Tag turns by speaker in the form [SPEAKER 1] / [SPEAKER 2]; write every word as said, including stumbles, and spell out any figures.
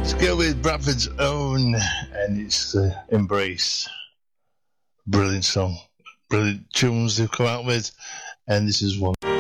[SPEAKER 1] Let's go with Bradford's Own, and it's uh, Embrace. Brilliant song, brilliant tunes they've come out with, and this is one.